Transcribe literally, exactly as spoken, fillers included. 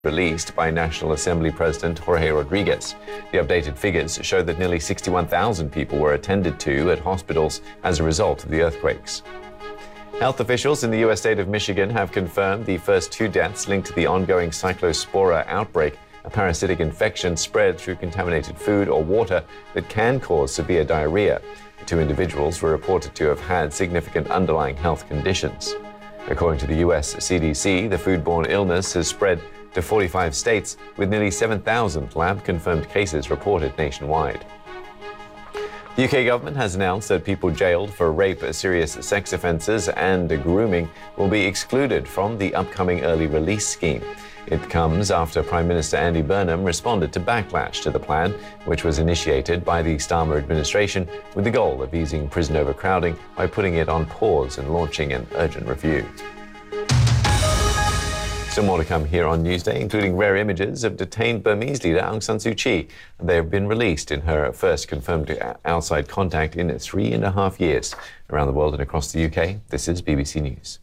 released by National Assembly President Jorge Rodriguez. The updated figures show that nearly sixty-one thousand people were attended to at hospitals as a result of the earthquakes. Health officials in the U S state of Michigan have confirmed the first two deaths linked to the ongoing Cyclospora outbreak, a parasitic infection spread through contaminated food or water that can cause severe diarrhea. The two individuals were reported to have had significant underlying health conditions. According to the U S C D C, the foodborne illness has spread to forty-five states, with nearly seven thousand lab-confirmed cases reported nationwide. The U K government has announced that people jailed for rape, serious sex offences and grooming will be excluded from the upcoming early release scheme. It comes after Prime Minister Andy Burnham responded to backlash to the plan, which was initiated by the Starmer administration with the goal of easing prison overcrowding by putting it on pause and launching an urgent review. Still more to come here on Newsday, including rare images of detained Burmese leader Aung San Suu Kyi. They have been released in her first confirmed outside contact in three and a half years. Around the world and across the U K, this is B B C News.